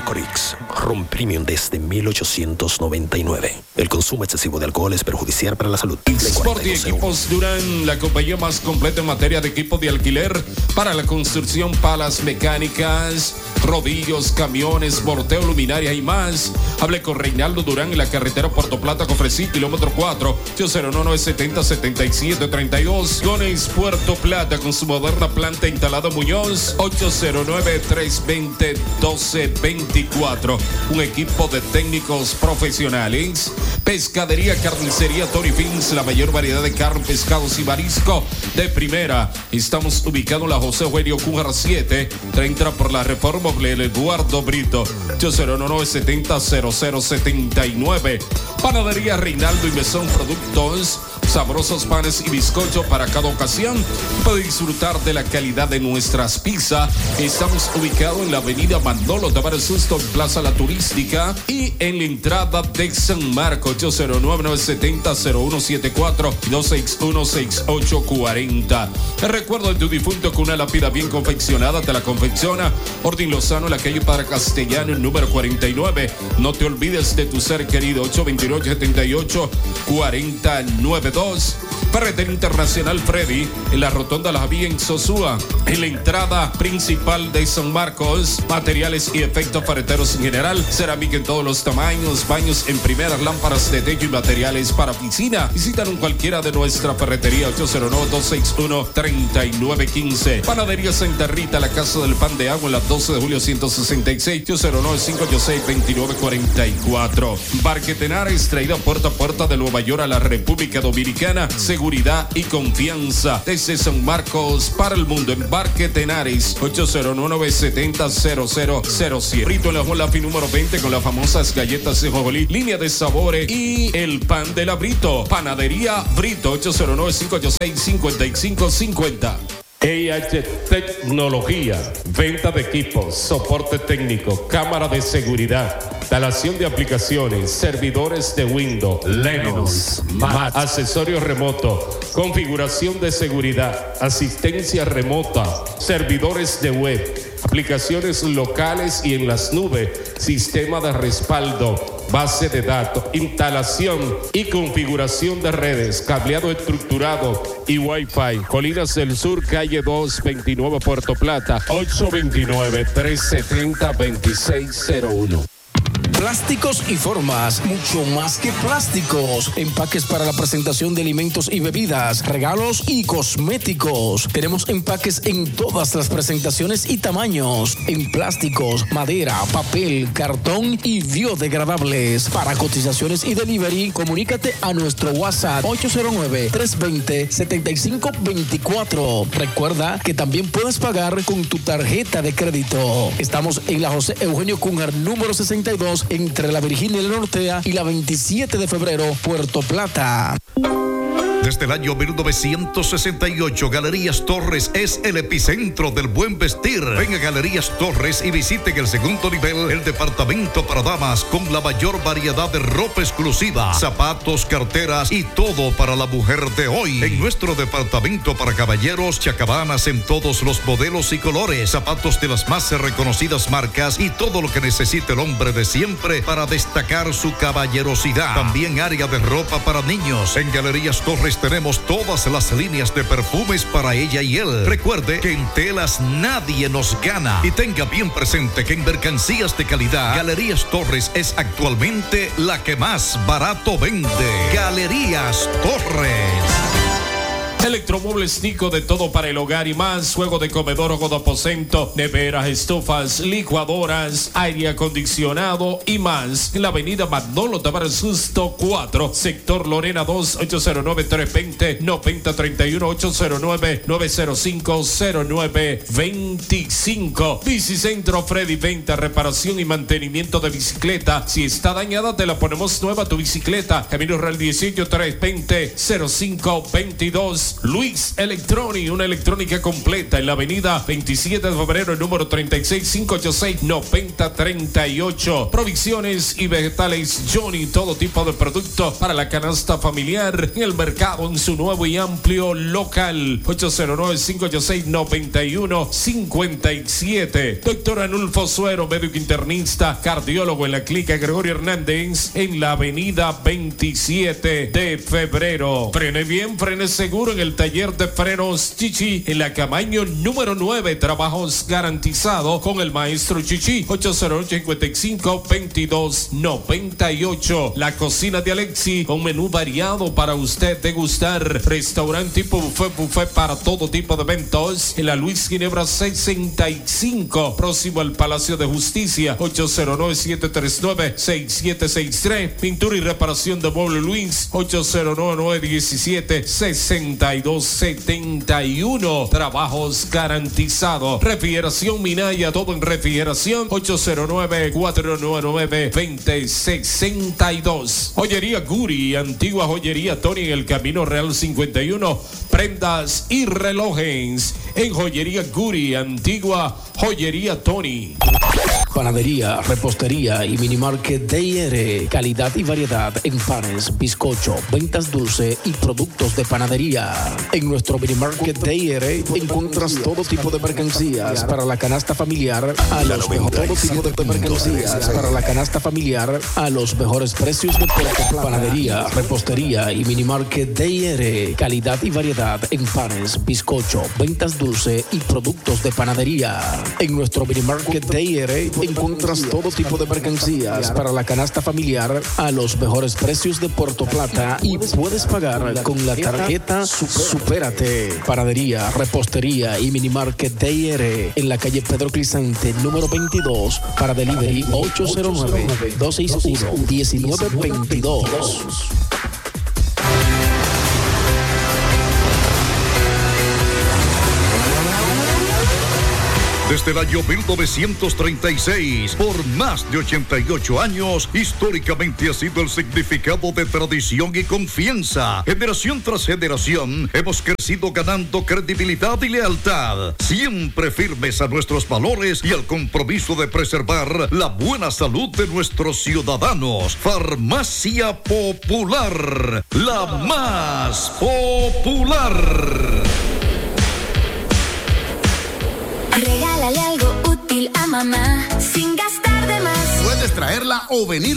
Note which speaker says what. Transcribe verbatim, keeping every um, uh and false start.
Speaker 1: Licorix, ron premium desde mil ochocientos noventa y nueve. El consumo excesivo de alcohol es perjudicial para la salud.
Speaker 2: Sport y Equipos Durán, la compañía más completa en materia de equipo de alquiler para la construcción, palas mecánicas, rodillos, camiones, volteo, luminaria y más. Hable con Reinaldo Durán en la carretera Puerto Plata, Cofresí, kilómetro cuatro, ocho cero nueve, setenta, setenta y siete treinta y dos. Gones Puerto Plata con su moderna planta instalada Muñoz, ocho cero nueve, tres veinte, doce veinticuatro. Un equipo de técnicos profesionales. Pescadería, carnicería Tony Fins, la mayor variedad de carne, pescados y marisco de primera. Estamos ubicados en la José Eugenio Cújar siete, treinta por la Reforma Eduardo Brito, ocho cero nueve, setenta, cero cero setenta y nueve. Panadería Reinaldo y Mesón, productos, sabrosos panes y bizcocho para cada ocasión. Puede disfrutar de la calidad de nuestras pizzas. Estamos ubicados en la avenida Mandolo Tavares Susto, en Plaza La Turística y en la entrada de San Marcos, ocho cero nueve, nueve setenta, cero uno siete cuatro, dos seis uno, seis ocho cuatro cero. El recuerdo de tu difunto con una lápida bien confeccionada te la confecciona Ordín Lozano, en la calle Padre Castellano, número cuarenta y nueve. No te olvides de tu ser querido, ocho veintinueve, setenta y ocho, cuarenta noventa y dos. Ferretería Internacional Freddy, en la Rotonda Las Vías en Sosúa, en la entrada principal de San Marcos. Materiales y efectos ferreteros en general, cerámica en todos los tamaños, baños en primeras, lámparas de techo y materiales para piscina. Visítanos en cualquiera de nuestra ferretería, ocho cero nueve, dos seis uno, tres nueve uno cinco. Panadería Santa Rita, la Casa del Pan de Agua, en la doce de julio ciento sesenta y seis, ocho cero nueve, cinco ocho seis, dos nueve cuatro cuatro. Barquetenares, traída puerta a puerta de Nueva York a la República Dominicana. Seguridad y confianza desde San Marcos para el mundo. En Barquetenares, ocho cero nueve, setenta, cero cero cero siete. Frito en la Jolafi número veinte con las famosas galletas de Jojolí, línea de sabores y el pan de la Brito. Panadería Brito, ocho cero nueve, cinco ocho seis, cinco cinco cinco cero. A H Tecnología, venta de equipos, soporte técnico, cámara de seguridad, instalación de aplicaciones, servidores de Windows, Linux, Mac, accesorio remoto, configuración de seguridad, asistencia remota, servidores de web, aplicaciones locales y en las nubes, sistema de respaldo, base de datos, instalación y configuración de redes, cableado estructurado y Wi-Fi. Colinas del Sur, calle dos veintinueve, Puerto Plata, ocho dos nueve, tres siete cero, dos seis cero uno.
Speaker 3: Plásticos y formas, mucho más que plásticos. Empaques para la presentación de alimentos y bebidas, regalos y cosméticos. Tenemos empaques en todas las presentaciones y tamaños. En plásticos, madera, papel, cartón y biodegradables. Para cotizaciones y delivery, comunícate a nuestro WhatsApp ocho cero nueve, tres dos cero, siete cinco dos cuatro. Recuerda que también puedes pagar con tu tarjeta de crédito. Estamos en la José Eugenio Cújar, número sesenta y dos, entre la Virginia y la Nortea y la veintisiete de febrero, Puerto Plata.
Speaker 4: Desde el año mil novecientos sesenta y ocho, Galerías Torres es el epicentro del buen vestir. Ven a Galerías Torres y visiten el segundo nivel, el departamento para damas, con la mayor variedad de ropa exclusiva, zapatos, carteras y todo para la mujer de hoy. En nuestro departamento para caballeros, chacabanas en todos los modelos y colores, zapatos de las más reconocidas marcas y todo lo que necesite el hombre de siempre para destacar su caballerosidad. También área de ropa para niños. En Galerías Torres tenemos todas las líneas de perfumes para ella y él. Recuerde que en telas nadie nos gana. Y tenga bien presente que en mercancías de calidad, Galerías Torres es actualmente la que más barato vende. Galerías Torres.
Speaker 2: Electromuebles Nico, de todo para el hogar y más. Juego de comedor, juego de aposento, neveras, estufas, licuadoras, aire acondicionado y más. En la avenida Manolo Tavares Susto cuatro, sector Lorena dos, ocho cero nueve, tres dos cero, nueve cero tres uno, ocho cero nueve, nueve cero cinco, cero nueve dos cinco. Bicicentro Freddy, venta, reparación y mantenimiento de bicicleta. Si está dañada, te la ponemos nueva tu bicicleta. Camino Real dieciocho, tres dos cero, cero cinco veintidós. Luis Electronic, una electrónica completa en la avenida veintisiete de febrero, número treinta y seis, cinco ocho seis, noventa treinta y ocho. Provisiones y vegetales Johnny, todo tipo de productos para la canasta familiar en el mercado en su nuevo y amplio local. ocho cero nueve, cinco ocho seis, nueve uno cinco siete. Doctor Anulfo Suero, médico internista, cardiólogo en la clínica Gregorio Hernández en la avenida veintisiete de febrero. Frene bien, frene seguro en el taller de frenos Chichi en la Camaño número nueve. Trabajos garantizados con el maestro Chichi. ocho cero ocho, cinco cinco, veintidós noventa y ocho. La cocina de Alexi, un menú variado para usted degustar. Restaurante tipo buffet, buffet para todo tipo de eventos en la Luis Ginebra sesenta y cinco, próximo al Palacio de Justicia. Ocho cero nueve, siete tres nueve, seis siete seis tres. Pintura y reparación de mueble Luis. Ocho cero nueve, nueve diecisiete, sesenta y dos setenta y uno. Trabajos garantizados. Refrigeración Minaya, todo en refrigeración. Ocho cero nueve, cuatro nueve nueve, dos cero seis dos. Joyería Guri, antigua joyería Tony en el Camino Real cincuenta y uno. Prendas y relojes en Joyería Guri, antigua joyería Tony.
Speaker 3: Panadería, repostería y minimarket D I R. Calidad y variedad en panes, bizcocho, ventas dulce y productos de panadería. En nuestro minimarket D I R encuentras todo tipo de mercancías para la canasta familiar a los mejores todo tipo de mercancías para la canasta familiar a los mejores precios de Puerto Plata. Panadería, repostería y minimarket D I R. Calidad y variedad en panes, bizcocho, ventas dulce y productos de panadería. En nuestro minimarket D I R encuentras todo tipo de mercancías para la canasta familiar a los mejores precios de Puerto Plata y puedes pagar con la tarjeta Supérate. Panadería, repostería y minimarket D I R en la calle Pedro Clisante, número veintidós, para delivery ocho cero nueve, dos seis uno, uno nueve dos dos.
Speaker 4: Desde el año mil novecientos treinta y seis, por más de ochenta y ocho años, históricamente ha sido el significado de tradición y confianza. Generación tras generación, hemos crecido ganando credibilidad y lealtad, siempre firmes a nuestros valores y al compromiso de preservar la buena salud de nuestros ciudadanos. Farmacia Popular, la más popular.
Speaker 5: Regálale algo útil a mamá sin gastar de más.
Speaker 6: Puedes traerla o venir